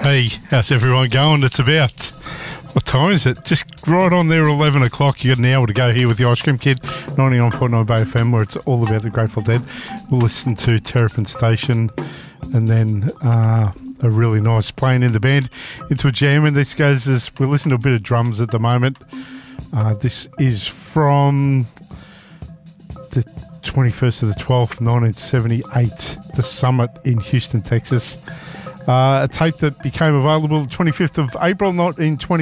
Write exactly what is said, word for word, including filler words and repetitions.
Hey, how's everyone going? It's about, what time is it? Just right on there, eleven o'clock. You got an hour to go here with the Ice Cream Kid, ninety-nine point nine Bay F M, where it's all about the Grateful Dead. We'll listen to Terrapin Station and then uh, a really nice playing in the band into a jam. And this goes as we're listening to a bit of drums at the moment. Uh, this is from the twenty-first of the twelfth, nineteen seventy-eight, the Summit in Houston, Texas. Uh, a tape that became available the twenty-fifth of April, not in twenty